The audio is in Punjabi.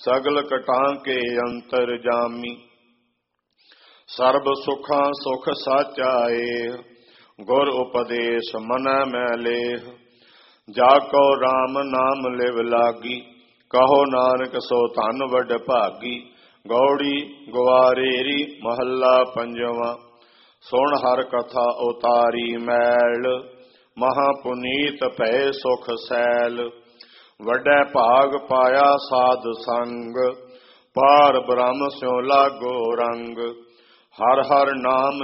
ਸਗਲ ਕਟਾਂ ਕੇ ਅੰਤਰ ਜਾਮੀ। ਸਰਬ ਸੁਖਾਂ ਸੁਖ ਸਾਚਾਏ, ਗੁਰ ਉਪਦੇਸ਼ ਮਨੈ ਮੈਂ ਲੇਹ। ਜਾ ਕੋ ਰਾਮ ਨਾਮ ਲਿਵ ਲਾਗੀ, ਕਹੋ ਨਾਨਕ ਸੋ ਧਨ ਵਡ ਭਾਗੀ। ਗੌੜੀ ਗਵਾਰੇਰੀ ਮਹੱਲਾ ਪੰਜਵਾਂ। ਸੁਣ ਹਰ ਕਥਾ ਉਤਾਰੀ ਮੈਲ, ਮਹਾ ਪੁਨੀਤ ਭਏ ਸੁਖ ਸੈਲ। ਵੱਡਾ ਭਾਗ ਪਾਇਆ ਸਾਧ ਸੰਗ, ਪਾਰ ਬ੍ਰਹਮ ਸਿਉ ਲਾਗੋ ਰੰਗ। ਹਰ ਹਰ ਨਾਮ